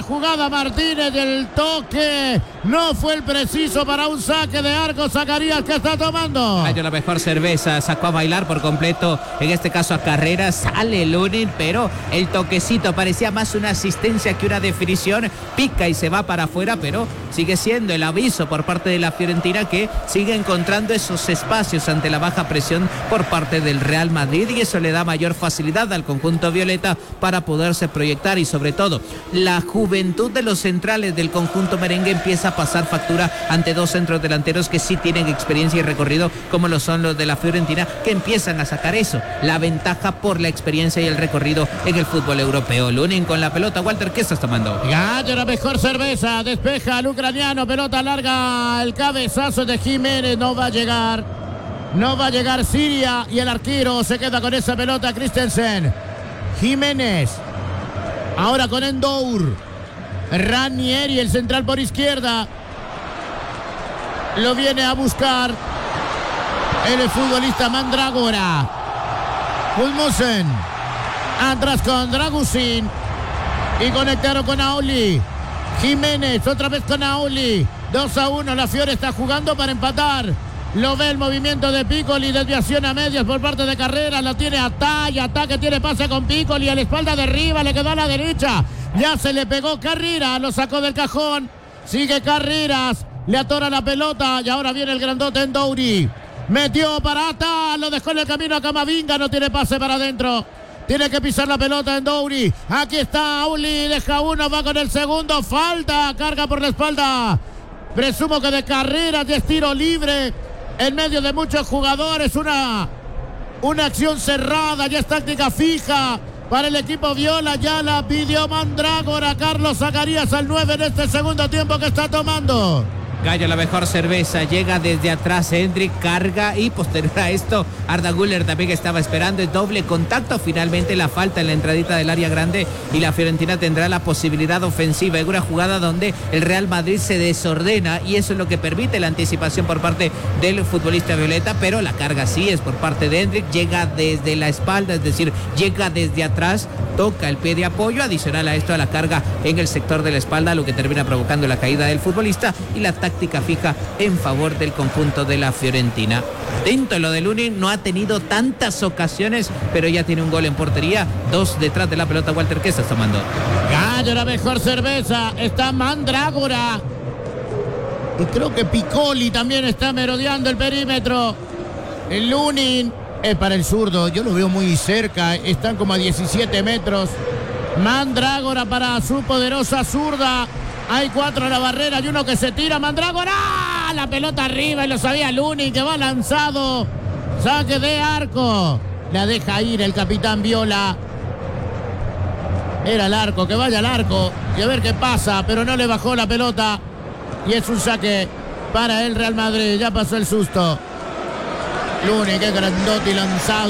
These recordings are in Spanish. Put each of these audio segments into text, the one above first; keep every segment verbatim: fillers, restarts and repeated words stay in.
jugada Martínez, del toque no fue el preciso para un saque de arco. Zacarías, ¿qué está tomando? Hay la mejor cerveza, sacó a bailar por completo, en este caso a Carreras, sale Lunin, pero el toquecito parecía más una asistencia que una definición, pica y se va para afuera, pero sigue siendo el aviso por parte de la Fiorentina que sigue encontrando esos espacios ante la baja presión por parte del Real Madrid, y eso le da mayor facilidad al conjunto violeta para poderse proyectar, y sobre todo la juventud de los centrales del conjunto merengue empieza a pasar factura ante dos centros delanteros que sí tienen experiencia y recorrido, como lo son los de la Fiorentina, que empiezan a sacar eso, la ventaja por la experiencia y el recorrido en el fútbol europeo. Lunin con la pelota. Walter, ¿qué estás tomando? Gallo, la mejor cerveza, despeja al ucraniano, pelota larga, el cabezazo de Jiménez, no va a llegar, no va a llegar Siria, y el arquero se queda con esa pelota. Christensen, Jiménez, ahora con Endour, Ranieri, el central por izquierda, lo viene a buscar el futbolista Mandragora. Gudmussen, atrás con Dragusin, y conectaron con Auli. Jiménez, otra vez con Auli. dos a uno, la Fiore está jugando para empatar. Lo ve el movimiento de Piccoli, desviación a medias por parte de Carreras, lo tiene Atay, ataque, tiene pase con Piccoli, a la espalda de arriba, le quedó a la derecha, ya se le pegó Carreras, lo sacó del cajón, sigue Carreras, le atora la pelota, y ahora viene el grandote Endouri, metió para Ata, lo dejó en el camino a Camavinga, no tiene pase para adentro, tiene que pisar la pelota Endouri, aquí está Auli, deja uno, va con el segundo, falta, carga por la espalda, presumo que de Carreras, y es tiro libre, en medio de muchos jugadores, una, una acción cerrada, ya es táctica fija para el equipo viola, ya la pidió Mandrágora. Carlos Zacarías al nueve en este segundo tiempo que está tomando. Gallo, la mejor cerveza, llega desde atrás Hendrik, carga, y posterior a esto Arda Güler también estaba esperando el doble contacto, finalmente la falta en la entradita del área grande, y la Fiorentina tendrá la posibilidad ofensiva en una jugada donde el Real Madrid se desordena, y eso es lo que permite la anticipación por parte del futbolista violeta, pero la carga sí es por parte de Hendrik, llega desde la espalda, es decir, llega desde atrás, toca el pie de apoyo, adicional a esto a la carga en el sector de la espalda, lo que termina provocando la caída del futbolista y la táctica fija en favor del conjunto de la Fiorentina. Dentro de lo de Lunin, no ha tenido tantas ocasiones, pero ya tiene un gol en portería, dos detrás de la pelota. Walter, ¿qué estás tomando? Gallo, la mejor cerveza, está Mandrágora, y creo que Piccoli también está merodeando el perímetro. El Lunin es para el zurdo, yo lo veo muy cerca, están como a diecisiete metros. Mandrágora para su poderosa zurda, hay cuatro a la barrera y uno que se tira. Mandrágora, la pelota arriba, y lo sabía Lunin, que va lanzado, saque de arco, la deja ir el capitán Viola, era el arco, que vaya al arco y a ver qué pasa, pero no le bajó la pelota, y es un saque para el Real Madrid. Ya pasó el susto. Lunin, que grandote y lanzado,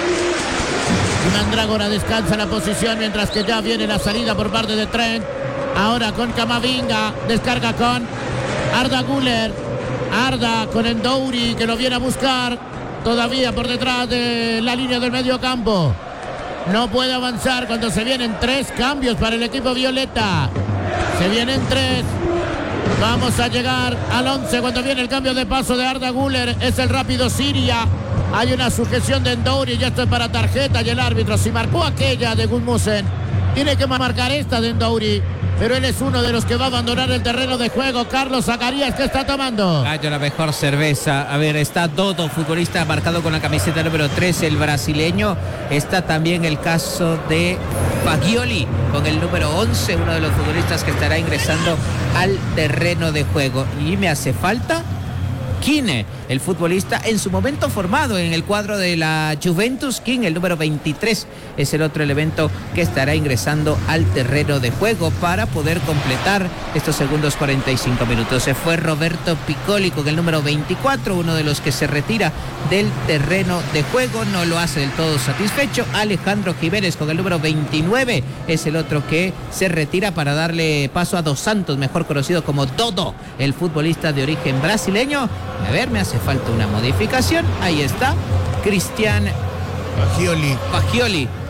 y Mandrágora descansa la posición, mientras que ya viene la salida por parte de Trent. Ahora con Camavinga, descarga con Arda Güler, Arda con Endouri, que lo viene a buscar, todavía por detrás de la línea del medio campo, no puede avanzar cuando se vienen tres cambios para el equipo violeta, se vienen tres, vamos a llegar al once cuando viene el cambio de paso de Arda Güler, es el rápido Siria, hay una sujeción de Endouri, ya esto es para tarjeta, y el árbitro, si marcó aquella de Gudmussen, tiene que marcar esta de Endouri, pero él es uno de los que va a abandonar el terreno de juego. Carlos Zacarías, ¿qué está tomando? Gallo, la mejor cerveza. A ver, está Dodo, futbolista marcado con la camiseta número tres, el brasileño. Está también el caso de Fagioli con el número once, uno de los futbolistas que estará ingresando al terreno de juego. Y me hace falta Kine, el futbolista en su momento formado en el cuadro de la Juventus. King, el número veintitrés, es el otro elemento que estará ingresando al terreno de juego para poder completar estos segundos cuarenta y cinco minutos. Se fue Roberto Piccoli con el número veinticuatro, uno de los que se retira del terreno de juego, no lo hace del todo satisfecho. Alejandro Jiménez con el número veintinueve es el otro que se retira para darle paso a Dos Santos, mejor conocido como Dodo, el futbolista de origen brasileño. A ver, me hace falta una modificación. Ahí está, Cristian Fagioli. Fagioli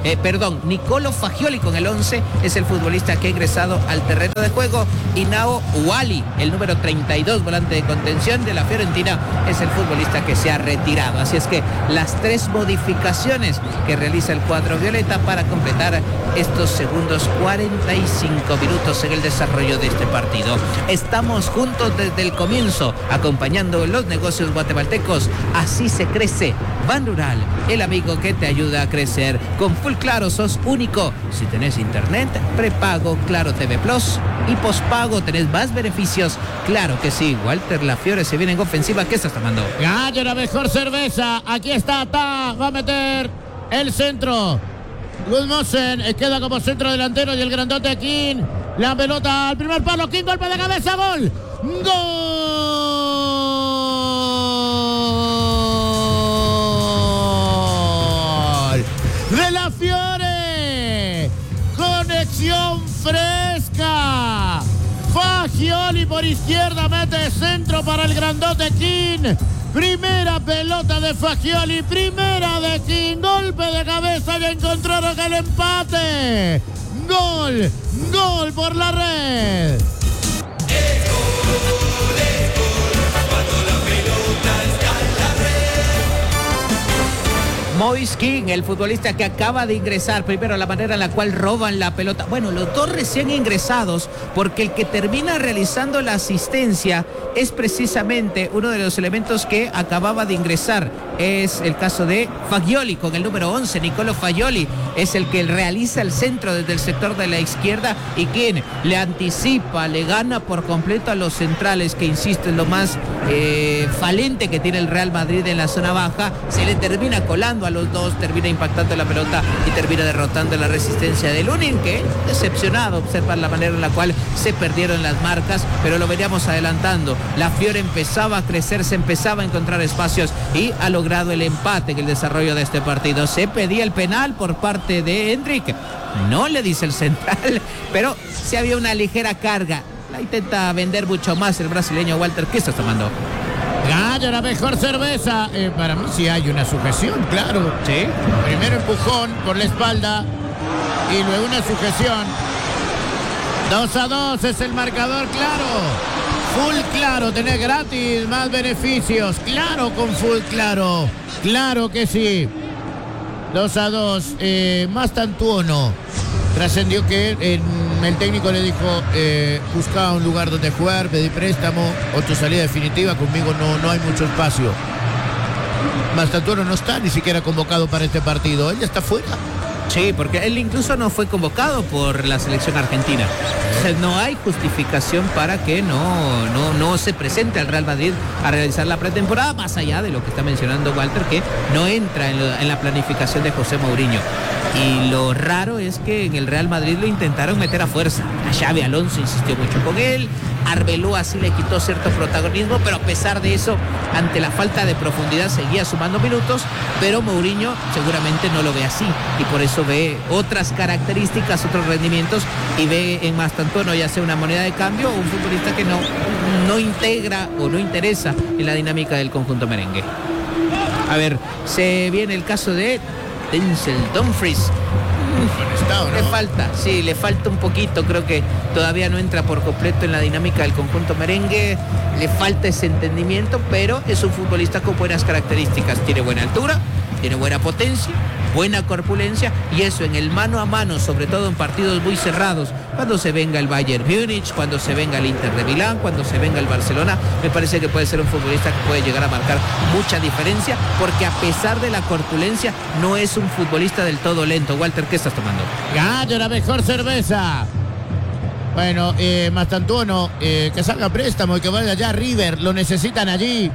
eh, perdón, Nicolo Fagioli con el once es el futbolista que ha ingresado al terreno de juego, y Nao Wali, el número treinta y dos, volante de contención de la Fiorentina, es el futbolista que se ha retirado. Así es que las tres modificaciones que realiza el cuadro violeta para completar estos segundos cuarenta y cinco minutos en el desarrollo de este partido. Estamos juntos desde el comienzo, acompañando los negocios guatemaltecos. Así se crece. Ban Rural, el amigo que te ayuda a crecer. Con Full Claro sos único. Si tenés internet, prepago, Claro T V Plus y pospago, tenés más beneficios. Claro que sí. Walter Lafiore se viene en ofensiva. ¿Qué estás tomando? Gallo, la mejor cerveza. Aquí está, ta, va a meter el centro. Gudmosen eh, queda como centro delantero y el grandote King. La pelota al primer palo. King, golpe de cabeza, gol. Gol de Lafiore. Conexión fresca. Fagioli por izquierda mete centro para el grandote King. Primera pelota de Fagioli, primera de King, golpe de cabeza y encontraron el empate. Gol, gol por la red. Moise King, el futbolista que acaba de ingresar, primero la manera en la cual roban la pelota. Bueno, los dos recién ingresados, porque el que termina realizando la asistencia es precisamente uno de los elementos que acababa de ingresar. Es el caso de Fagioli con el número once, Nicolo Fagioli, es el que realiza el centro desde el sector de la izquierda y quien le anticipa, le gana por completo a los centrales, que insisto es lo más eh, falente que tiene el Real Madrid en la zona baja. Se le termina colando a los dos, termina impactando la pelota y termina derrotando la resistencia de Lunin, que decepcionado, observa la manera en la cual se perdieron las marcas, pero lo veníamos adelantando. La Fiore empezaba a crecer, se empezaba a encontrar espacios y ha logrado el empate en el desarrollo de este partido. Se pedía el penal por parte de Hendrik, no le dice el central, pero sí había una ligera carga. La intenta vender mucho más el brasileño. Walter, ¿qué estás tomando? Gallo, la mejor cerveza. Eh, para mí sí hay una sujeción, claro. Sí. Primero empujón por la espalda y luego una sujeción. dos a dos es el marcador, claro. Full Claro, tenés gratis más beneficios. Claro, con Full Claro. Claro que sí. dos a dos. Eh, más Tantuono. Trascendió que eh, el técnico le dijo, eh, buscaba un lugar donde jugar, pedí préstamo, otra salida definitiva, conmigo no, no hay mucho espacio. Mastantuono no está ni siquiera convocado para este partido, él ya está fuera. Sí, porque él incluso no fue convocado por la selección argentina. O sea, no hay justificación para que no, no, no se presente al Real Madrid a realizar la pretemporada, más allá de lo que está mencionando Walter, que no entra en, lo, en la planificación de José Mourinho. Y lo raro es que en el Real Madrid lo intentaron meter a fuerza. A Xabi Alonso insistió mucho con él. Arbeloa sí le quitó cierto protagonismo, pero a pesar de eso, ante la falta de profundidad, seguía sumando minutos, pero Mourinho seguramente no lo ve así, y por eso ve otras características, otros rendimientos, y ve en Mastantuono ya sea una moneda de cambio o un futbolista que no, no integra o no interesa en la dinámica del conjunto merengue. A ver, se viene el caso de Denzel Dumfries. Estado, ¿no? Le falta, sí, le falta un poquito, creo que todavía no entra por completo en la dinámica del conjunto merengue, le falta ese entendimiento, pero es un futbolista con buenas características, tiene buena altura, tiene buena potencia, buena corpulencia, y eso en el mano a mano, sobre todo en partidos muy cerrados, cuando se venga el Bayern Múnich, cuando se venga el Inter de Milán, cuando se venga el Barcelona, me parece que puede ser un futbolista que puede llegar a marcar mucha diferencia, porque a pesar de la corpulencia no es un futbolista del todo lento. Walter, ¿qué estás tomando? Gallo, la mejor cerveza. Bueno, eh, Mastantuono, eh, que salga préstamo y que vaya allá a River, lo necesitan allí.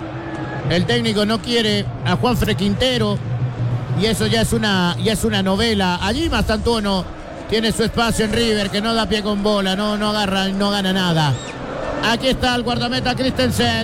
El técnico no quiere a Juanfre Quintero y eso ya es una, ya es una novela. Allí Mastantuono tiene su espacio en River, que no da pie con bola, no, no agarra, no gana nada. Aquí está el guardameta Christensen.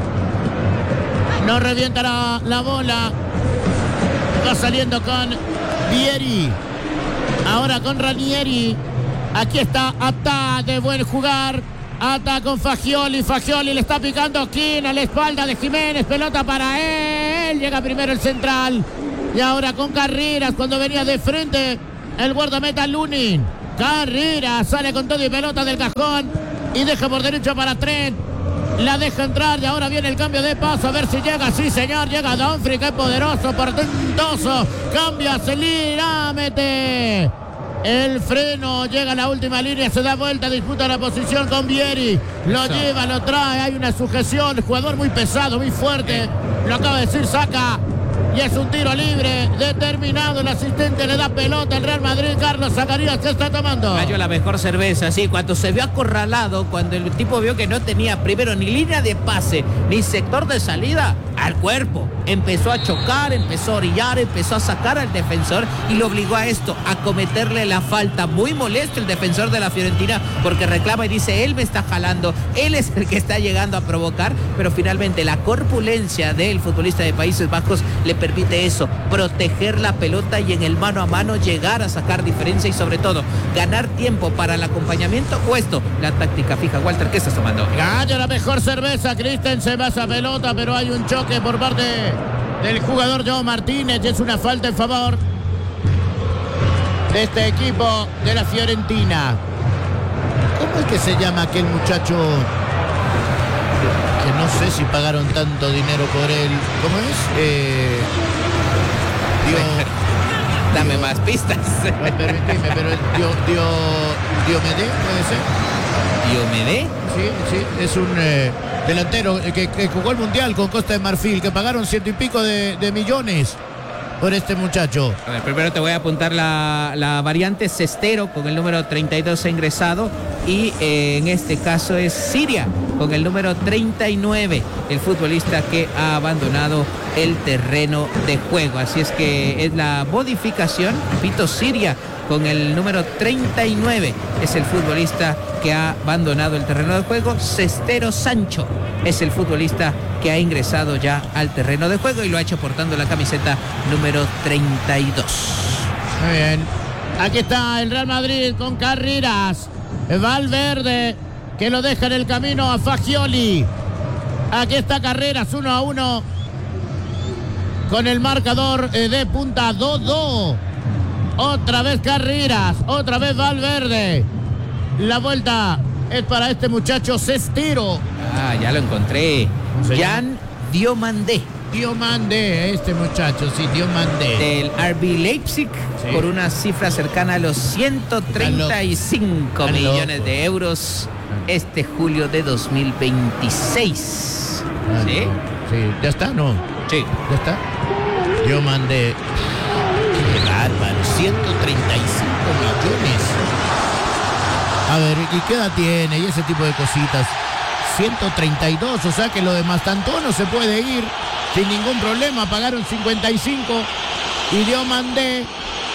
No revienta la, la bola. Va saliendo con Vieri. Ahora con Ranieri. Aquí está Ata, de buen jugar. Ata con Fagioli. Fagioli le está picando King a la espalda de Jiménez. Pelota para él. Llega primero el central. Y ahora con Carreras, cuando venía de frente el guardameta Lunin. Carreras sale con todo y pelota del cajón y deja por derecho para Trent. La deja entrar y ahora viene el cambio de paso. A ver si llega. Sí, señor. Llega Dumfries. Qué poderoso, portentoso. Cambia, acelera, mete el freno. Llega a la última línea. Se da vuelta. Disputa la posición con Vieri. Lo Eso. lleva, lo trae. Hay una sujeción. Jugador muy pesado, muy fuerte. Lo acaba de decir Saca. Y es un tiro libre determinado. El asistente le da pelota al Real Madrid. Carlos Zacarías, ¿qué está tomando? Cayó la mejor cerveza, sí. Cuando se vio acorralado, cuando el tipo vio que no tenía primero ni línea de pase, ni sector de salida, al cuerpo. Empezó a chocar, empezó a orillar, empezó a sacar al defensor y lo obligó a esto, a cometerle la falta. Muy molesto el defensor de la Fiorentina porque reclama y dice, él me está jalando, él es el que está llegando a provocar, pero finalmente la corpulencia del futbolista de Países Bajos le permite eso, proteger la pelota y en el mano a mano llegar a sacar diferencia y sobre todo ganar tiempo para el acompañamiento o esto, la táctica fija. Walter, ¿qué estás tomando? Gana la mejor cerveza, Christensen va a esa pelota, pero hay un choque por parte del jugador Joao Martínez. Es una falta en favor de este equipo de la Fiorentina. ¿Cómo es que se llama aquel muchacho que no sé si pagaron tanto dinero por él? ¿Cómo es? Eh, Dio, Dame Dio, más pistas. Permíteme, pero el Dio, Dio, Diomede, ¿puede ser? ¿Diomede? Sí, sí, es un eh, delantero que, que jugó el Mundial con Costa de Marfil, que pagaron ciento y pico de, de millones por este muchacho. A ver, primero te voy a apuntar la, la variante Cestero con el número treinta y dos ha ingresado y eh, en este caso es Siria con el número treinta y nueve, el futbolista que ha abandonado el terreno de juego. Así es que es la modificación, repito, Siria con el número treinta y nueve es el futbolista que ha abandonado el terreno de juego. Cestero Sancho es el futbolista que ha ingresado ya al terreno de juego y lo ha hecho portando la camiseta número treinta y dos. Muy bien. Aquí está el Real Madrid con Carreras. Valverde que lo deja en el camino a Fagioli. Aquí está Carreras uno a uno con el marcador de punta dos dos. Otra vez Carreras, otra vez Valverde. La vuelta es para este muchacho Cestero. Ah, ya lo encontré. Jan Diomandé. Diomandé, este muchacho, sí, Diomandé. Del R B Leipzig, sí, por una cifra cercana a los ciento treinta y cinco millones de euros este julio de dos mil veintiséis. Ah, ¿Sí? Sí, ¿ya está? No. Sí. ¿Ya está? Diomandé. Qué bárbaro, ciento treinta y cinco millones. A ver, ¿y qué edad tiene? Y ese tipo de cositas. ciento treinta y dos, o sea que lo de Mastantuono se puede ir sin ningún problema. Pagaron cincuenta y cinco y Diomandé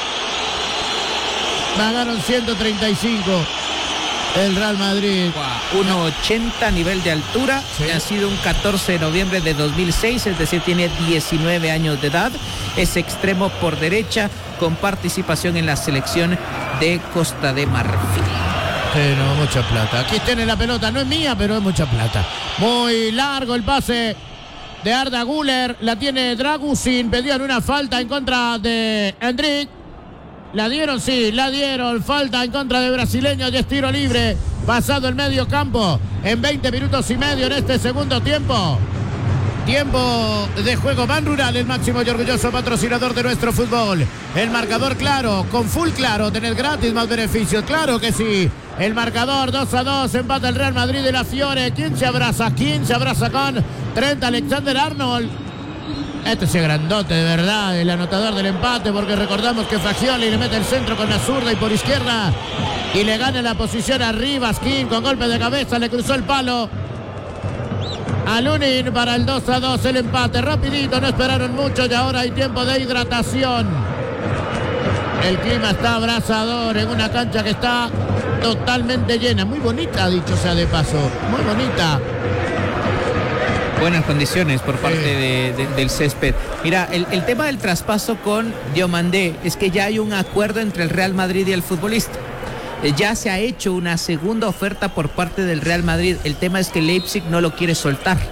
pagaron ciento treinta y cinco. El Real Madrid. uno ochenta nivel de altura, sí. Ha sido un catorce de noviembre de dos mil seis, es decir, tiene diecinueve años de edad. Es extremo por derecha con participación en la selección de Costa de Marfil. Sí, no, mucha plata. Aquí tiene la pelota, no es mía, pero es mucha plata. Muy largo el pase de Arda Güler. La tiene Dragusin. Pedían una falta en contra de Endrick. La dieron, sí, la dieron. Falta en contra de brasileños y es tiro libre. Pasado el medio campo en veinte minutos y medio en este segundo tiempo. Tiempo de juego Ban Rural, el máximo y orgulloso patrocinador de nuestro fútbol. El marcador claro, con full claro, tener gratis más beneficios, claro que sí. El marcador dos a dos, empata el Real Madrid y la Fiore. ¿Quién se abraza? ¿Quién se abraza con Trent Alexander-Arnold? Este es grandote, de verdad, el anotador del empate, porque recordamos que Fagioli le mete el centro con la zurda y por izquierda y le gana la posición arriba. Skin con golpe de cabeza, le cruzó el palo a Lunin para el dos a dos, el empate rapidito, no esperaron mucho y ahora hay tiempo de hidratación. El clima está abrasador en una cancha que está totalmente llena, muy bonita, dicho sea de paso, muy bonita. Buenas condiciones por parte sí. de, de, del césped. Mira, el, el tema del traspaso con Diomandé es que ya hay un acuerdo entre el Real Madrid y el futbolista. Ya se ha hecho una segunda oferta por parte del Real Madrid. El tema es que Leipzig no lo quiere soltar.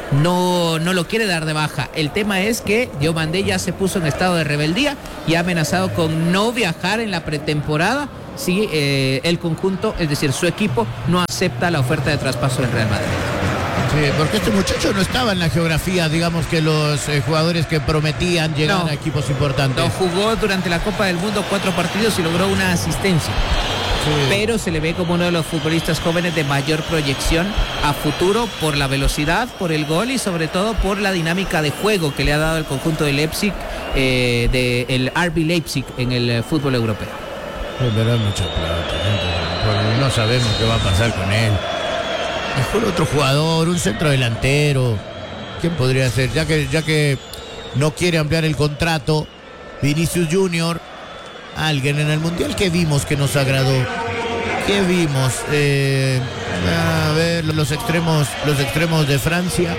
no, no lo quiere dar de baja. El tema es que Diomandé ya se puso en estado de rebeldía y ha amenazado con no viajar en la pretemporada si eh, el conjunto, es decir, su equipo, no acepta la oferta de traspaso del Real Madrid. Sí, porque este muchacho no estaba en la geografía, digamos, que los eh, jugadores que prometían llegar No. a equipos importantes. No, jugó durante la Copa del Mundo cuatro partidos y logró una asistencia. Sí. Pero se le ve como uno de los futbolistas jóvenes de mayor proyección a futuro por la velocidad, por el gol y sobre todo por la dinámica de juego que le ha dado el conjunto de Leipzig, eh, del R B Leipzig en el eh, fútbol europeo. Perderá mucha plata, gente, porque no sabemos qué va a pasar con él. Mejor otro jugador, un centro delantero. ¿Quién podría ser? Ya que, ya que no quiere ampliar el contrato, Vinicius Junior, alguien en el Mundial que vimos que nos agradó. ¿Qué vimos? Eh, a ver, los extremos, los extremos de Francia.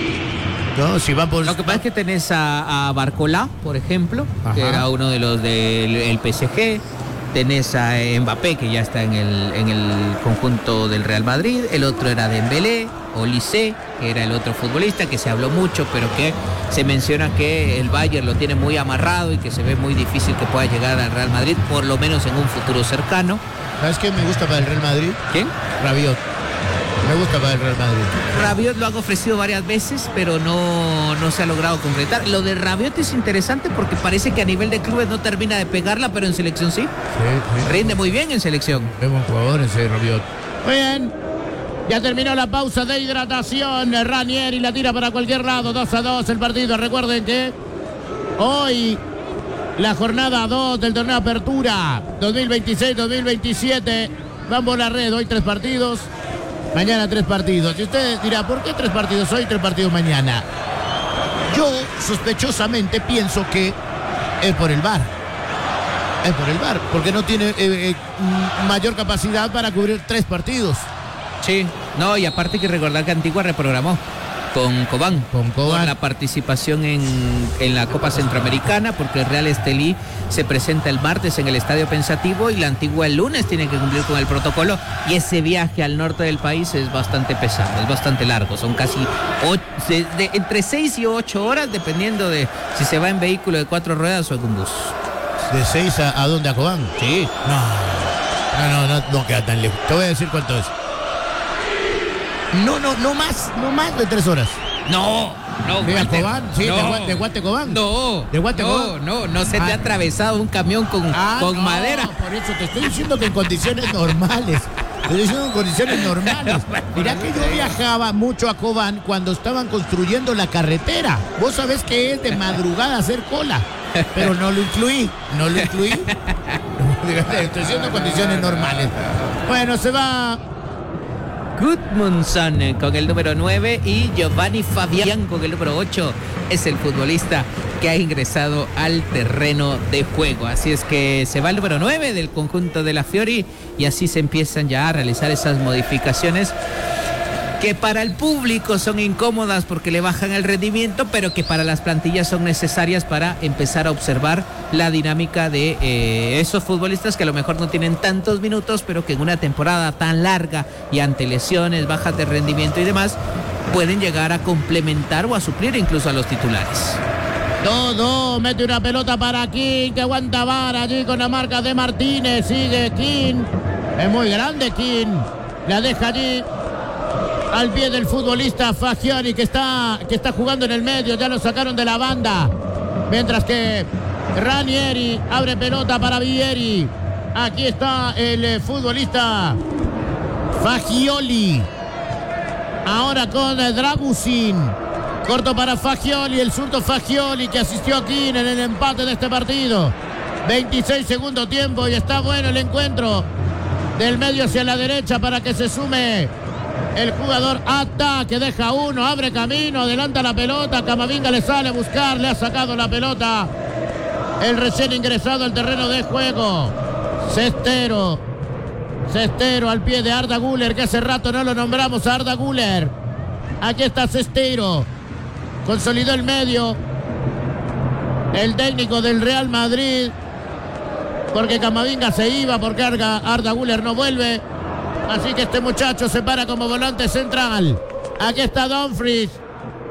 No, si van por... Lo que pasa es que tenés a, a Barcola, por ejemplo, Ajá. que era uno de los del el P S G. Tenés a Mbappé, que ya está en el, en el conjunto del Real Madrid. El otro era Dembélé, Olise, que era el otro futbolista, que se habló mucho, pero que se menciona que el Bayern lo tiene muy amarrado y que se ve muy difícil que pueda llegar al Real Madrid, por lo menos en un futuro cercano. ¿Sabes qué me gusta para el Real Madrid? ¿Quién? Rabiot. Me gusta para el Real Madrid. Rabiot lo han ofrecido varias veces, pero no, no se ha logrado concretar. Lo de Rabiot es interesante porque parece que a nivel de clubes no termina de pegarla, pero en selección sí. Sí, sí. Rinde muy bien en selección. Es buen jugador ese Rabiot. Muy bien. Ya terminó la pausa de hidratación. Ranieri la tira para cualquier lado. dos a dos el partido. Recuerden que hoy la jornada dos del torneo Apertura dos mil veintiséis dos mil veintisiete. Vamos a la red. Hoy tres partidos. Mañana tres partidos. Y usted dirá, ¿por qué tres partidos hoy y tres partidos mañana? Yo sospechosamente pienso que es por el V A R. Es por el V A R. Porque no tiene eh, eh, mayor capacidad para cubrir tres partidos. Sí, no, y aparte que recordar que Antigua reprogramó con Cobán, Con Cobán. por la participación en, en la Copa Centroamericana, porque el Real Estelí se presenta el martes en el Estadio Pensativo y la Antigua el lunes tiene que cumplir con el protocolo, y ese viaje al norte del país es bastante pesado, es bastante largo, son casi ocho, de, de, entre seis y ocho horas, dependiendo de si se va en vehículo de cuatro ruedas o en un bus. ¿De seis a, a dónde? ¿A Cobán? Sí. No, no, no, no, no queda tan lejos. Te voy a decir cuánto es. No, no, no más, no más de tres horas. No, no, ¿De Walter, Cobán? Sí, no. de, Gua- de Guatecobán. No, ¿De Guatecobán? no, no, no se te Ah. ha atravesado un camión con, Ah, con no, madera. Por eso te estoy diciendo que en condiciones normales. Te estoy diciendo en condiciones normales. Mirá que yo viajaba mucho a Cobán cuando estaban construyendo la carretera. Vos sabés que es de madrugada hacer cola. Pero no lo incluí, no lo incluí. Estoy diciendo en condiciones normales. Bueno, se va Gudmundsson con el número nueve y Giovanni Fabián con el número ocho es el futbolista que ha ingresado al terreno de juego. Así es que se va el número nueve del conjunto de la Fiori y así se empiezan ya a realizar esas modificaciones que para el público son incómodas porque le bajan el rendimiento, pero que para las plantillas son necesarias para empezar a observar la dinámica de eh, esos futbolistas que a lo mejor no tienen tantos minutos, pero que en una temporada tan larga y ante lesiones, bajas de rendimiento y demás, pueden llegar a complementar o a suplir incluso a los titulares. Todo, mete una pelota para King, que aguanta VAR allí con la marca de Martínez. Sigue King, es muy grande King, la deja allí al pie del futbolista Fagioli, que está, que está jugando en el medio. Ya lo sacaron de la banda, mientras que Ranieri abre pelota para Vieri. Aquí está el eh, futbolista Fagioli, ahora con eh, Dragusin. Corto para Fagioli, el zurdo Fagioli, que asistió a King en el empate de este partido. veintiséis segundo tiempo y está bueno el encuentro del medio hacia la derecha para que se sume el jugador Ata, que deja uno, abre camino, adelanta la pelota. Camavinga le sale a buscar, le ha sacado la pelota el recién ingresado al terreno de juego. Cestero, Cestero al pie de Arda Güler, que hace rato no lo nombramos a Arda Güler. Aquí está Cestero, consolidó el medio el técnico del Real Madrid, porque Camavinga se iba, porque Arda, Arda Güler no vuelve. Así que este muchacho se para como volante central. Aquí está Dumfries.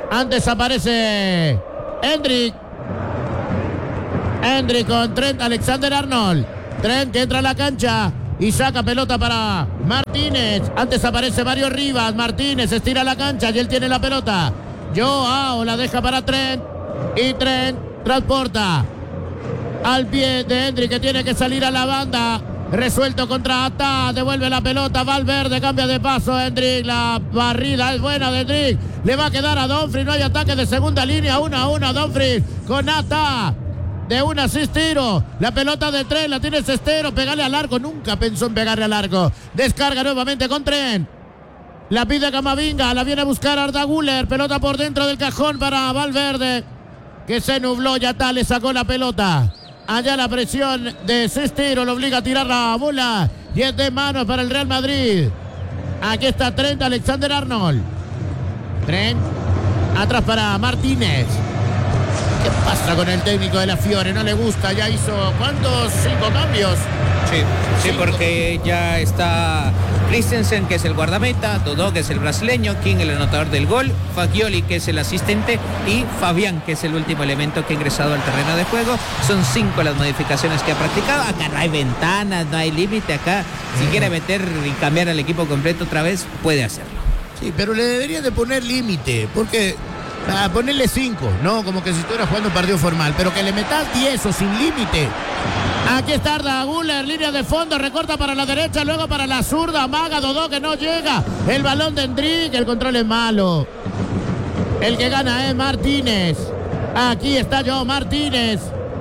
Antes aparece Hendrik. Hendrik con Trent Alexander-Arnold. Trent que entra a la cancha y saca pelota para Martínez. Antes aparece Mario Rivas. Martínez estira la cancha y él tiene la pelota. Joao la deja para Trent. Y Trent transporta al pie de Hendrik, que tiene que salir a la banda. Resuelto contra Ata. Devuelve la pelota. Valverde cambia de paso. Hendrik. La barrida es buena de Hendrik. Le va a quedar a Dumfries. No hay ataque de segunda línea. Uno a uno. Dumfries con Ata. De un asistero. La pelota de Trent la tiene Sestero. Pegarle al arco. Nunca pensó en pegarle al arco. Descarga nuevamente con Trent. La pide Camavinga. La viene a buscar Arda Güler. Pelota por dentro del cajón para Valverde, que se nubló. Ya tal le sacó la pelota. Allá la presión de Sestero lo obliga a tirar la bola. Y es de manos para el Real Madrid. Aquí está Trent Alexander-Arnold. Trent. Atrás para Martínez. ¿Qué pasa con el técnico de la Fiore? No le gusta. Ya hizo, ¿cuántos? Cinco cambios. Sí, sí, porque ya está Christensen, que es el guardameta, Dodó, que es el brasileño, King, el anotador del gol, Fagioli, que es el asistente, y Fabián, que es el último elemento que ha ingresado al terreno de juego. Son cinco las modificaciones que ha practicado. Acá no hay ventanas, no hay límite. Acá, si quiere meter y cambiar al equipo completo otra vez, puede hacerlo. Sí, pero le debería de poner límite, porque a ponerle cinco, ¿no? Como que si estuviera jugando un partido formal, pero que le metas diez o sin límite. Aquí está Arda Güler, línea de fondo, recorta para la derecha, luego para la zurda, amaga Dodó, que no llega. El balón de Hendrik, el control es malo. El que gana es Martínez. Aquí está Joao Martínez.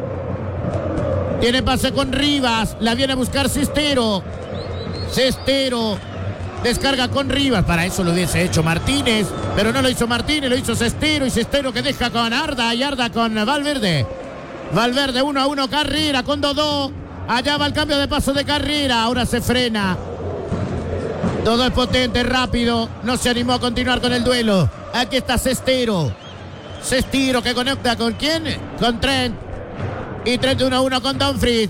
Tiene pase con Rivas, la viene a buscar Sestero. Sestero descarga con Rivas. Para eso lo hubiese hecho Martínez, pero no lo hizo Martínez, lo hizo Sestero. Y Sestero que deja con Arda y Arda con Valverde. Valverde uno a uno, Carrera con Dodó. Allá va el cambio de paso de Carrera. Ahora se frena. Dodó es potente, rápido. No se animó a continuar con el duelo. Aquí está Sestero. Sestero que conecta con quién? Con Trent. Y Trent uno a uno con Dumfries.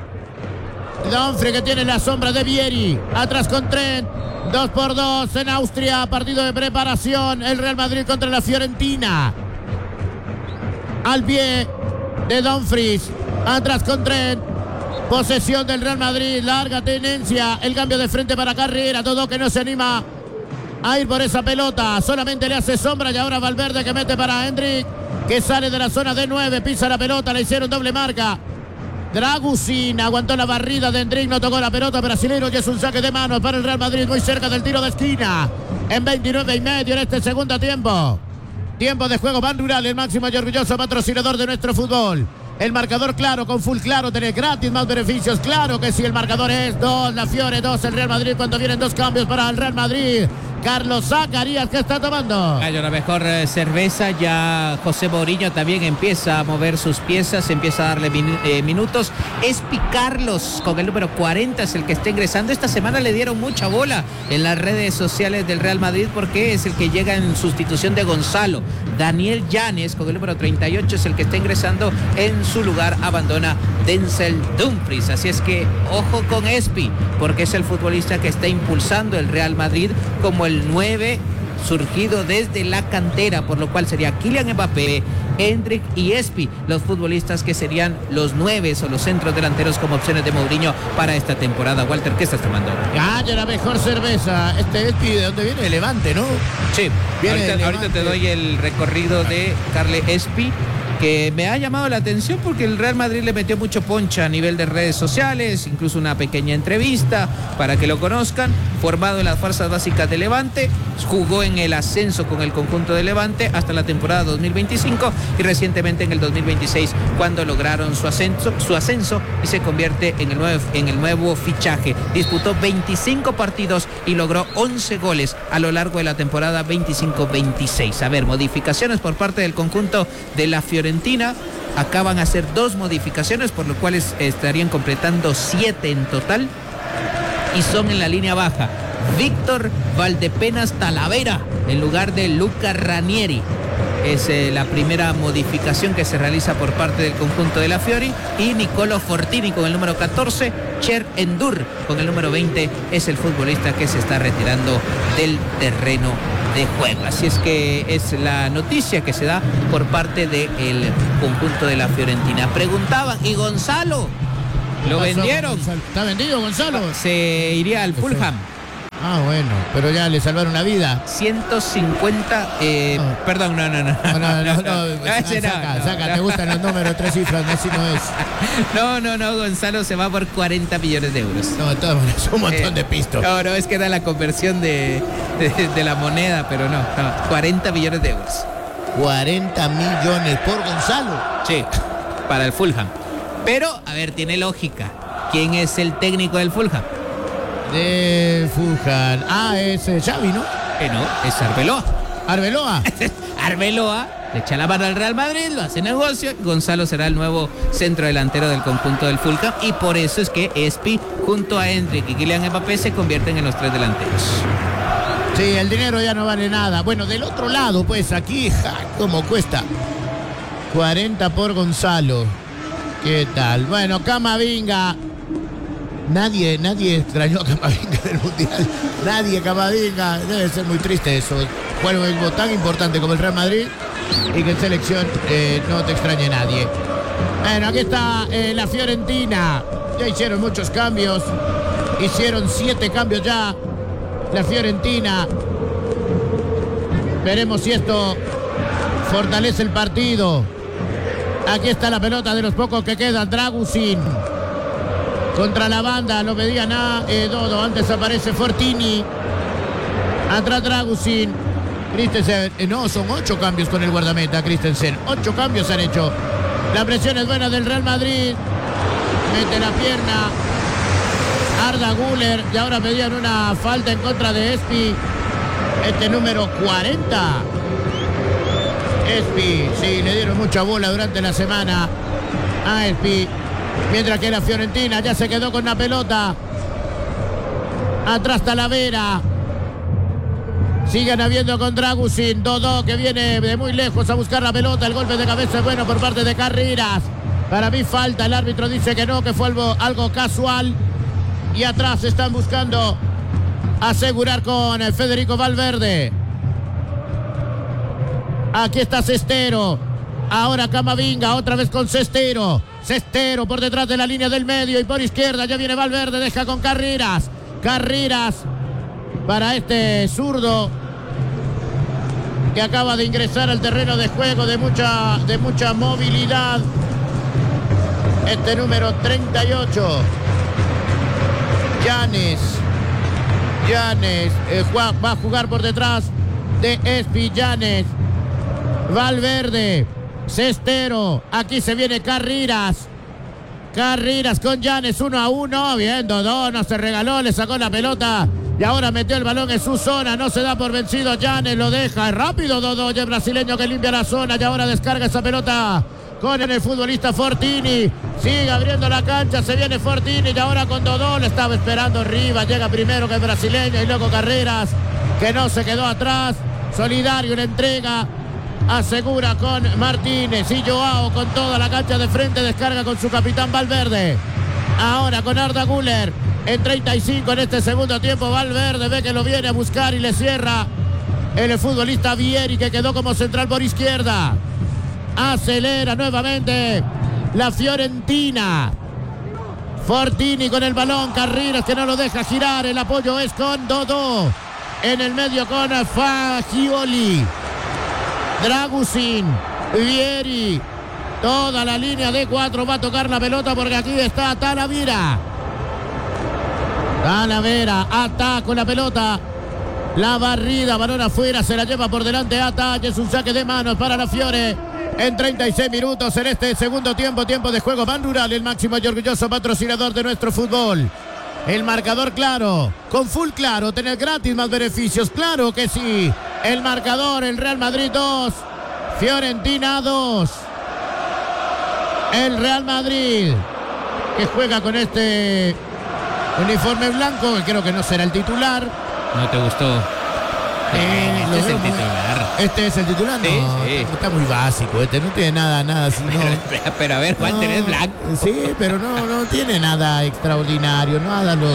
Dumfries que tiene la sombra de Vieri. Atrás con Trent. Dos por dos en Austria. Partido de preparación. El Real Madrid contra la Fiorentina. Al pie de Dumfries. Atrás con Trent. Posesión del Real Madrid. Larga tenencia. El cambio de frente para Carrera. Todo que no se anima a ir por esa pelota. Solamente le hace sombra. Y ahora Valverde que mete para Hendrik, que sale de la zona de nueve. Pisa la pelota. Le hicieron doble marca. Dragusin aguantó la barrida de Hendrik. No tocó la pelota. Brasileño. Y es un saque de manos para el Real Madrid. Muy cerca del tiro de esquina. En veintinueve y medio en este segundo tiempo. Tiempo de juego Ban Rural, el máximo y orgulloso patrocinador de nuestro fútbol. El marcador claro, con full claro, tenés gratis más beneficios. Claro que sí, el marcador es dos, la Fiore, dos, el Real Madrid. Cuando vienen dos cambios para el Real Madrid. Carlos Zacarías, ¿qué está tomando? Hay una mejor eh, cerveza. Ya José Mourinho también empieza a mover sus piezas, empieza a darle min eh, minutos. Espi Carlos con el número cuarenta es el que está ingresando. Esta semana le dieron mucha bola en las redes sociales del Real Madrid porque es el que llega en sustitución de Gonzalo. Daniel Llanes con el número treinta y ocho es el que está ingresando. En su lugar abandona Denzel Dumfries. Así es que ojo con Espi, porque es el futbolista que está impulsando el Real Madrid como el nueve surgido desde la cantera, por lo cual sería Kylian Mbappé, Hendrik y Espi los futbolistas que serían los nueves o los centros delanteros como opciones de Mourinho para esta temporada. Walter, ¿qué estás tomando? Calla la mejor cerveza. Este Espi, ¿de dónde viene? De Levante, ¿no? Sí, viene ahorita, ahorita te doy el recorrido de Carle Espi, que me ha llamado la atención porque el Real Madrid le metió mucho poncha a nivel de redes sociales, incluso una pequeña entrevista para que lo conozcan. Formado en las fuerzas básicas de Levante, jugó en el ascenso con el conjunto de Levante hasta la temporada dos mil veinticinco y recientemente en el dos mil veintiséis cuando lograron su ascenso, su ascenso y se convierte en el, nuevo, en el nuevo fichaje. Disputó veinticinco partidos y logró once goles a lo largo de la temporada veinticinco veintiséis. A ver, modificaciones por parte del conjunto de la Fiorentina. Acaban a hacer dos modificaciones, por lo cual estarían completando siete en total. Y son en la línea baja Víctor Valdepenas Talavera en lugar de Luca Ranieri. es eh, la primera modificación que se realiza por parte del conjunto de la Fiori, y Nicolo Fortini con el número catorce, Cher Endur con el número veinte es el futbolista que se está retirando del terreno de juego. Así es que es la noticia que se da por parte del conjunto de la Fiorentina. Preguntaban, ¿y Gonzalo? ¿Lo vendieron? ¿Está vendido Gonzalo? Se iría al Fulham. Ah, bueno, pero ya le salvaron la vida. ciento cincuenta, eh, no. Perdón, no, no, no. No, no, no, no, no, ese saca, no, saca, no. te gustan los números, tres cifras, así no es. No, no, no, Gonzalo se va por cuarenta millones de euros. No, todo, es un montón Eh, de pistos. No, no, es que da la conversión de, de, de la moneda, pero no, no, cuarenta millones de euros. cuarenta millones por Gonzalo. Sí, para el Fulham. Pero, a ver, tiene lógica. ¿Quién es el técnico del Fulham? De Fulham. Ah, es eh, Xavi, ¿no? Que no, es Arbeloa. Arbeloa. Arbeloa le echa la mano al Real Madrid, lo hace negocio. Gonzalo será el nuevo centro delantero del conjunto del Fulham, y por eso es que Espi junto a Endrick y Kylian Mbappé se convierten en los tres delanteros. Sí, el dinero ya no vale nada. Bueno, del otro lado, pues aquí, ja, ¿cómo cuesta? cuarenta por Gonzalo. ¿Qué tal? Bueno, Camavinga. Nadie, nadie extrañó a Camavinga del Mundial. Nadie, Camavinga. Debe ser muy triste eso. Bueno, algo tan importante como el Real Madrid y que en selección eh, no te extrañe nadie. Bueno, aquí está eh, la Fiorentina. Ya hicieron muchos cambios. Hicieron siete cambios ya. La Fiorentina. Veremos si esto fortalece el partido. Aquí está la pelota de los pocos que quedan. Dragusin. Contra la banda, lo pedían a eh, Dodo. Antes aparece Fortini. Atrás Dragusin. Christensen. Eh, no, son ocho cambios con el guardameta Christensen. Ocho cambios han hecho. La presión es buena del Real Madrid. Mete la pierna Arda Güler. Y ahora pedían una falta en contra de Espi. Este número cuarenta. Espi. Sí, le dieron mucha bola durante la semana a Espi. Mientras que la Fiorentina ya se quedó con la pelota. Atrás Talavera. Siguen habiendo con Dragusin. Dodo que viene de muy lejos a buscar la pelota. El golpe de cabeza es bueno por parte de Carreras. Para mí falta. El árbitro dice que no, que fue algo, algo casual. Y atrás están buscando asegurar con Federico Valverde. Aquí está Cestero. Ahora Camavinga, otra vez con Cestero. Cestero por detrás de la línea del medio y por izquierda ya viene Valverde, deja con Carreras. Carreras para este zurdo que acaba de ingresar al terreno de juego de mucha, de mucha movilidad. Este número treinta y ocho. Llanes. Llanes eh, va a jugar por detrás de Espi. Llanes. Valverde. Cestero, aquí se viene Carreras. Carreras con Llanes, uno a uno. Bien, Dodó no se regaló, le sacó la pelota y ahora metió el balón en su zona. No se da por vencido Llanes, lo deja. Es rápido Dodó, el brasileño que limpia la zona y ahora descarga esa pelota con el futbolista Fortini. Sigue abriendo la cancha, se viene Fortini y ahora con Dodó lo estaba esperando Rivas. Llega primero que el brasileño y luego Carreras, que no se quedó atrás. Solidario en entrega. Asegura con Martínez y Joao con toda la cancha de frente. Descarga con su capitán Valverde. Ahora con Arda Güler. En treinta y cinco en este segundo tiempo. Valverde ve que lo viene a buscar y le cierra el futbolista Vieri, que quedó como central por izquierda. Acelera nuevamente la Fiorentina. Fortini con el balón. Carreras que no lo deja girar. El apoyo es con Dodó. En el medio con Fagioli. Dragusin, Vieri, toda la línea de cuatro va a tocar la pelota porque aquí está Talavera. Talavera, Ata con la pelota. La barrida, balón afuera, se la lleva por delante Ata. Es un saque de manos para la Fiore. En treinta y seis minutos en este segundo tiempo, tiempo de juego. Ban Rural, el máximo y orgulloso patrocinador de nuestro fútbol. El marcador claro, con full claro, tener gratis más beneficios, claro que sí. El marcador, el Real Madrid dos, Fiorentina dos. El Real Madrid, que juega con este uniforme blanco, que creo que no será el titular. ¿No te gustó? Eh, este es el titular. Este es el titular, no, Sí, sí. está muy básico, este no tiene nada, nada así, no. Pero, pero a ver, Walter, No, es blanco. Sí, pero no, no tiene nada extraordinario, nada lo.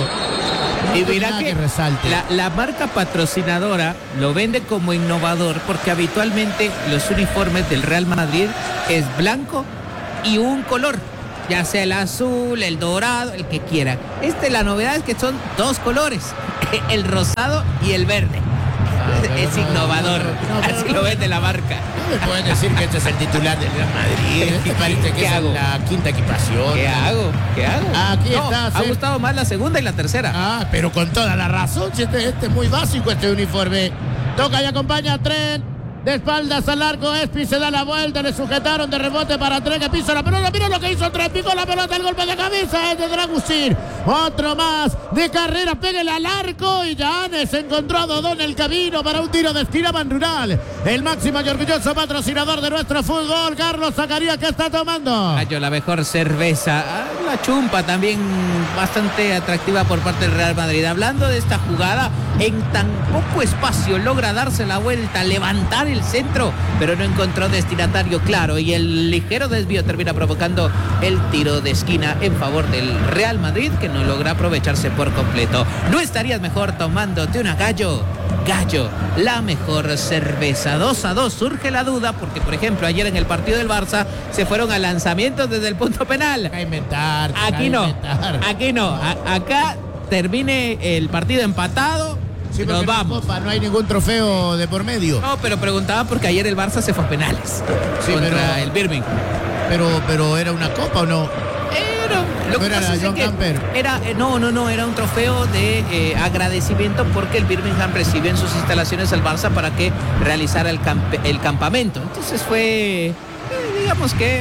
No Y tiene mira nada que, que resalte. la, la marca patrocinadora lo vende como innovador porque habitualmente los uniformes del Real Madrid es blanco y un color, ya sea el azul, el dorado, el que quiera. Este, la novedad es que son dos colores, el rosado y el verde. Ah, Es no, innovador, no, no, no, así no, lo no. vende la marca. No me pueden decir que este es el titular del Real Madrid. Este parece que ¿Qué es hago? la quinta equipación. ¿Qué hago? ¿Qué hago? Aquí No, está, ha sí. gustado más la segunda y la tercera. Ah, pero con toda la razón, si este, este es muy básico este uniforme. Toca y acompaña a Trent. De espaldas al arco, Espi se da la vuelta, le sujetaron de rebote para Trent que pisa la pelota. Mira lo que hizo Trent, picó la pelota, el golpe de cabeza es de Dragusin. Otro más de carrera, pégale al arco y Yanes encontró a Dodó en el camino para un tiro de esquina Rural. El máximo y orgulloso patrocinador de nuestro fútbol, Carlos Zacarías, que está tomando. Gallo, la mejor cerveza. Ah, la chumpa también bastante atractiva por parte del Real Madrid. Hablando de esta jugada, en tan poco espacio logra darse la vuelta, levantar el centro, pero no encontró destinatario claro y el ligero desvío termina provocando el tiro de esquina en favor del Real Madrid, que no logra aprovecharse por completo. ¿No estarías mejor tomándote una Gallo? Gallo, la mejor cerveza. Dos a dos, surge la duda porque, por ejemplo, ayer en el partido del Barça se fueron a lanzamientos desde el punto penal. Deja inventar, deja Aquí no, inventar. aquí no. A- acá termine el partido empatado. Sí, porque Nos en la vamos. Copa no hay ningún trofeo de por medio. No, pero preguntaba porque ayer el Barça se fue a penales Sí, contra pero- el Birmingham. Pero, pero ¿era una copa o no? Era, lo ¿No que era pasa la es John que Camper? era, eh, no, no, no, era un trofeo de eh, agradecimiento porque el Birmingham recibió en sus instalaciones al Barça para que realizara el, campe- el campamento. Entonces fue, eh, digamos que,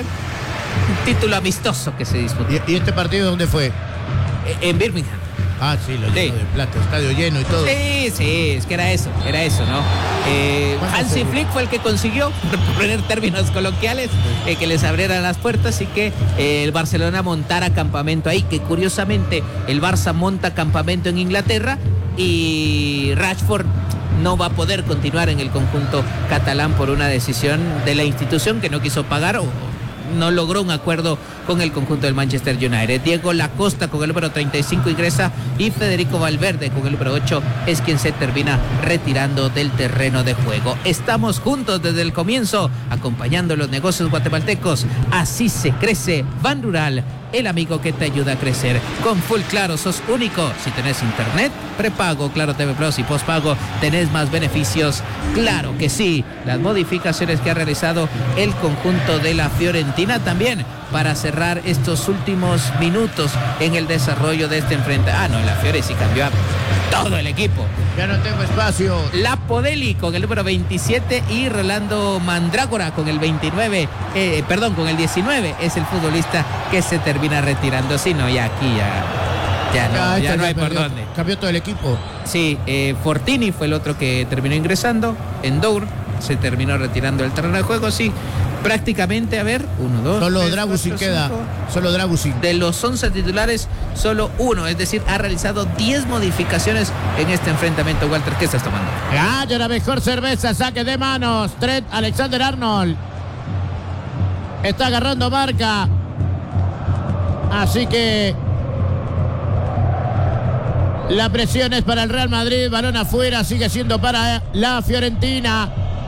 un título amistoso que se disputó ¿Y, y este partido dónde fue? eh, en Birmingham. Ah, sí, lo Sí. lleno de plata, estadio lleno y todo. Sí, sí, es que era eso, era eso, ¿no? Eh, ¿Cuánto Hansi se- Flick fue el que consiguió, por poner términos coloquiales, eh, que les abrieran las puertas y que eh, el Barcelona montara campamento ahí, que curiosamente el Barça monta campamento en Inglaterra y Rashford no va a poder continuar en el conjunto catalán por una decisión de la institución que no quiso pagar o no logró un acuerdo con el conjunto del Manchester United. Diego Lacosta con el número treinta y cinco ingresa y Federico Valverde con el número ocho es quien se termina retirando del terreno de juego. Estamos juntos desde el comienzo acompañando los negocios guatemaltecos. Así se crece. Ban Rural, el amigo que te ayuda a crecer. Con Full Claro sos único. Si tenés internet, prepago, Claro T V Plus y postpago, tenés más beneficios. Claro que sí. Las modificaciones que ha realizado el conjunto de la Fiorentina también para cerrar estos últimos minutos en el desarrollo de este enfrentamiento. Ah, no, la Fiore sí cambió a todo el equipo. Ya no tengo espacio. La Podeli con el número veintisiete y Rolando Mandrágora con el veintinueve, eh, perdón, con el diecinueve es el futbolista que se termina retirando. Sí, no, ya aquí ya, ya no, Ya, ya este no hay por perdió- dónde. Cambió todo el equipo. Sí, eh, Fortini fue el otro que terminó ingresando en Dour, se terminó retirando del terreno de juego, sí. Prácticamente, a ver, uno, dos. Solo tres, Dragusin cuatro, queda. cinco. Solo Dragusin. De los once titulares, solo uno, es decir, ha realizado diez modificaciones en este enfrentamiento. Walter, ¿qué estás tomando? Gallo, la mejor cerveza, saque de manos. Trent Alexander Arnold. Está agarrando marca. Así que la presión es para el Real Madrid. Balón afuera, sigue siendo para la Fiorentina.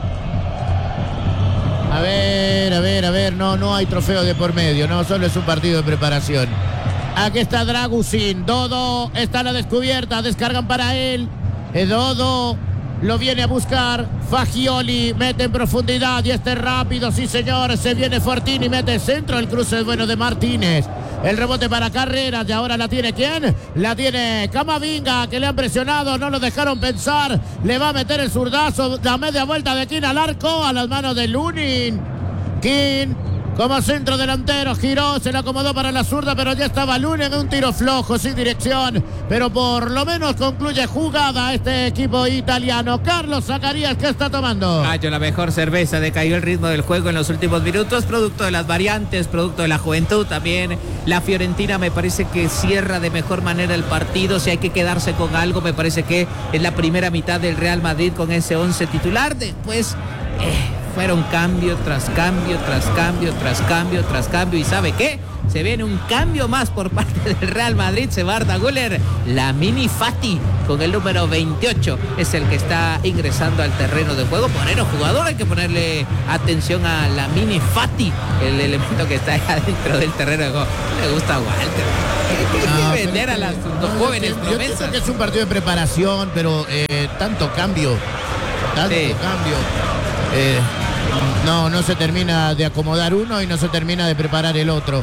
A ver, a ver, a ver. No, no hay trofeo de por medio. No, solo es un partido de preparación. Aquí está Dragusin. Dodo está a la descubierta. Descargan para él. Eh, Dodo lo viene a buscar. Fagioli mete en profundidad y este rápido. Sí, señor. Se viene Fortini. Mete centro. El cruce es bueno de Martínez. El rebote para Carreras. Y ahora la tiene ¿quién? La tiene Camavinga, que le han presionado. No lo dejaron pensar. Le va a meter el zurdazo. La media vuelta de King al arco. A las manos de Lunin. King como centro delantero, giró, se le acomodó para la zurda, pero ya estaba Luna en un tiro flojo, sin dirección, pero por lo menos concluye jugada este equipo italiano. Carlos Zacarías, ¿qué está tomando? Gallo, la mejor cerveza, decayó el ritmo del juego en los últimos minutos, producto de las variantes, producto de la juventud también. La Fiorentina me parece que cierra de mejor manera el partido, si hay que quedarse con algo, me parece que es la primera mitad del Real Madrid con ese once titular, después... Eh, fueron cambio tras cambio, tras cambio, tras cambio, tras cambio. ¿Y sabe qué? Se viene un cambio más por parte del Real Madrid. Se va Arda Güler. Lamine Fati con el número veintiocho es el que está ingresando al terreno de juego. Porero jugador, hay que ponerle atención a Lamine Fati, el elemento que está ahí adentro del terreno de juego. Le gusta a Walter. Hay No, que vender a las dos no, jóvenes yo promesas. pienso que es un partido de preparación, pero eh, tanto cambio, tanto Sí. cambio. Eh, no, no se termina de acomodar uno y no se termina de preparar el otro.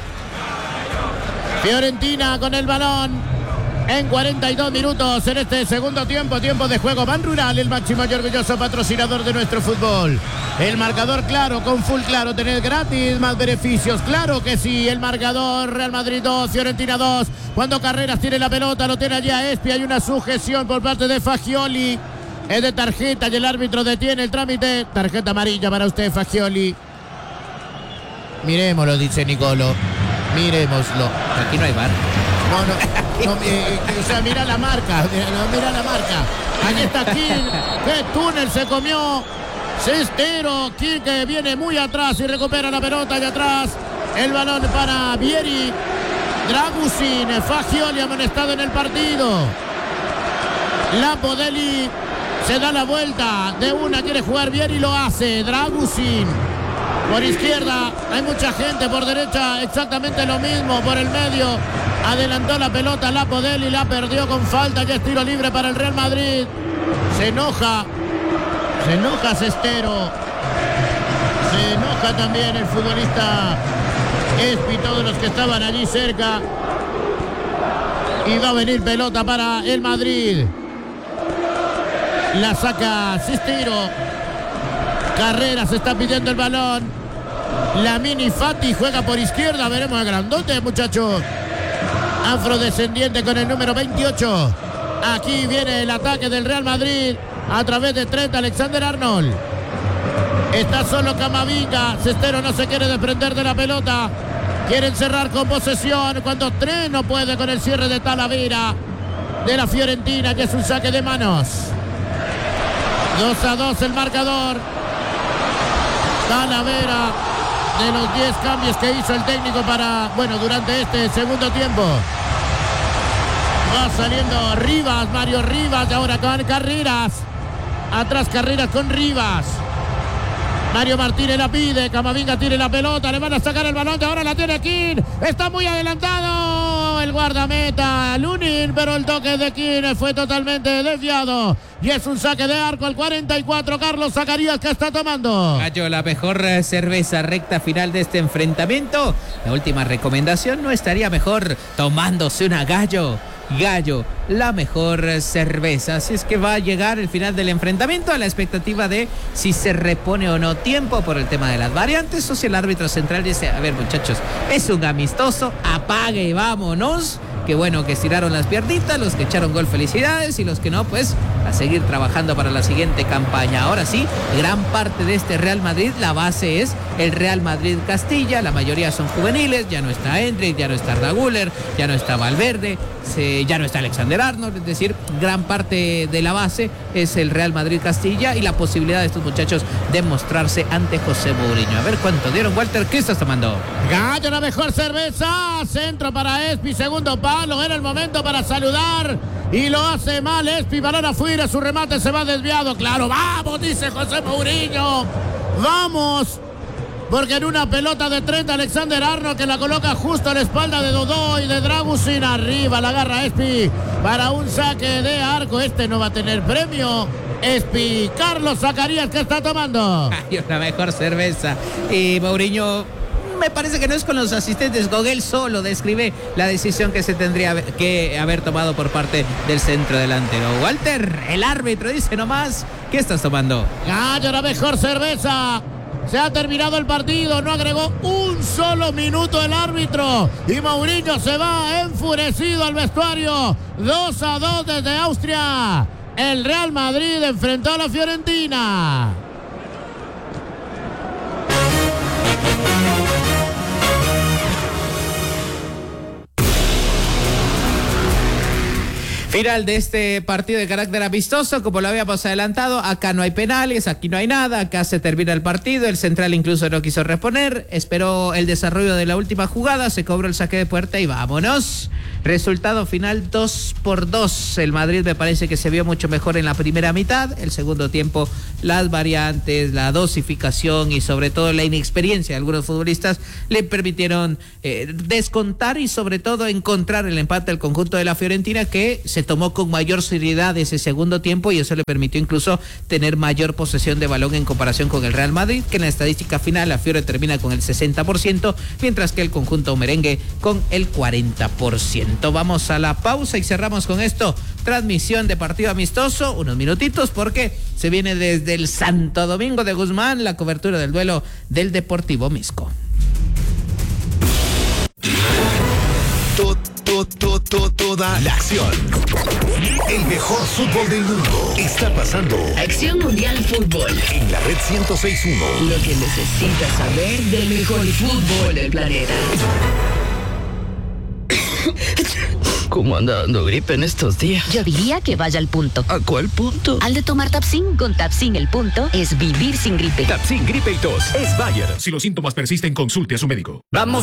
Fiorentina con el balón en cuarenta y dos minutos en este segundo tiempo, tiempo de juego. Ban Rural, el máximo y orgulloso patrocinador de nuestro fútbol. El marcador claro, con full claro, tener gratis más beneficios. Claro que sí, el marcador Real Madrid dos, Fiorentina dos. Cuando Carreras tiene la pelota, lo tiene allí a Espi, hay una sujeción por parte de Fagioli. Es de tarjeta y el árbitro detiene el trámite. Tarjeta amarilla para usted, Fagioli. Miremoslo, dice Nicolo. Miremoslo. Aquí no hay bar. No, no, no eh, eh, o sea, mira la marca, mira, mira la marca. Aquí está King, qué túnel se comió Cestero. King que viene muy atrás y recupera la pelota y atrás. El balón para Vieri. Dragusin, Fagioli amonestado en el partido. Lapodeli se da la vuelta de una, quiere jugar bien y lo hace. Dragusin por izquierda, hay mucha gente por derecha, exactamente lo mismo. Por el medio adelantó la pelota Lapodeli, la perdió con falta, ya es tiro libre para el Real Madrid. Se enoja, se enoja Cestero, se enoja también el futbolista Espi, todos los que estaban allí cerca. Y va a venir pelota para el Madrid. La saca Cestero. Carreras está pidiendo el balón. Lamine Fati juega por izquierda. Veremos a grandote, muchachos. Afrodescendiente con el número veintiocho. Aquí viene el ataque del Real Madrid a través de Trent Alexander-Arnold. Está solo Camavinga. Cestero no se quiere desprender de la pelota. Quieren cerrar con posesión cuando Trent no puede con el cierre de Talavera de la Fiorentina, que es un saque de manos. dos a dos el marcador. Talavera, de los diez cambios que hizo el técnico para, bueno, durante este segundo tiempo. Va saliendo Rivas, Mario Rivas, y ahora con Carreras. Atrás Carreras con Rivas. Mario Martínez la pide, Camavinga tiene la pelota, le van a sacar el balón, de ahora la tiene King, está muy adelantado el guardameta Lunin, pero el toque de King fue totalmente desviado y es un saque de arco al cuarenta y cuatro. Carlos Zacarías, ¿qué está tomando? Gallo, la mejor cerveza, recta final de este enfrentamiento. La última recomendación, no estaría mejor tomándose una Gallo. Gallo, la mejor cerveza. Así es que va a llegar el final del enfrentamiento a la expectativa de si se repone o no tiempo por el tema de las variantes, o si el árbitro central dice, a ver muchachos, es un amistoso, apague y vámonos. Qué bueno que estiraron las piernitas, los que echaron gol, felicidades, y los que no, pues a seguir trabajando para la siguiente campaña. Ahora sí, gran parte de este Real Madrid, la base es el Real Madrid Castilla, la mayoría son juveniles, ya no está Endrick, ya no está Arda Güler, ya no está Valverde, se, ya no está Alexander-Arnold, es decir, gran parte de la base es el Real Madrid Castilla y la posibilidad de estos muchachos de mostrarse ante José Mourinho. A ver cuánto dieron, Walter, ¿qué estás tomando? Gallo, la mejor cerveza, centro para Espi, segundo palo, era el momento para saludar y lo hace mal Espi, balón afuera, su remate se va desviado, claro, vamos, dice José Mourinho, vamos, porque en una pelota de Trent Alexander-Arnold que la coloca justo a la espalda de Dodó y de Dragusin, arriba la agarra Espi para un saque de arco. Este no va a tener premio. Espi, Carlos Zacarías, ¿qué está tomando? Ay, la mejor cerveza. Y Mourinho, me parece que no es con los asistentes, con él solo describe la decisión que se tendría que haber tomado por parte del centro delantero. Walter, el árbitro dice nomás, ¿qué estás tomando? Gallo, la mejor cerveza. Se ha terminado el partido, no agregó un solo minuto el árbitro y Mourinho se va enfurecido al vestuario. dos a dos desde Austria. El Real Madrid enfrentó a la Fiorentina. Final de este partido de carácter amistoso, como lo habíamos adelantado, acá no hay penales, aquí no hay nada, acá se termina el partido, el central incluso no quiso responder, esperó el desarrollo de la última jugada, se cobró el saque de puerta y vámonos. Resultado final dos por dos, el Madrid me parece que se vio mucho mejor en la primera mitad, el segundo tiempo las variantes, la dosificación y sobre todo la inexperiencia de algunos futbolistas le permitieron eh, descontar y sobre todo encontrar el empate al conjunto de la Fiorentina, que se tomó con mayor seriedad ese segundo tiempo y eso le permitió incluso tener mayor posesión de balón en comparación con el Real Madrid, que en la estadística final la Fiore termina con el sesenta por ciento, mientras que el conjunto merengue con el cuarenta por ciento. Vamos a la pausa y cerramos con esto. Transmisión de partido amistoso, unos minutitos porque se viene desde el Santo Domingo de Guzmán la cobertura del duelo del Deportivo Misco. To, to, to, to, toda la acción. El mejor fútbol del mundo está pasando. Acción Mundial Fútbol En la red ciento seis punto uno. Lo que necesitas saber del mejor fútbol del planeta. ¿Cómo anda dando gripe en estos días? Yo diría que vaya al punto. ¿A cuál punto? Al de tomar Tapsin. Con Tapsin el punto es vivir sin gripe. Tapsin Gripe y Tos es Bayer. Si los síntomas persisten, consulte a su médico. Vamos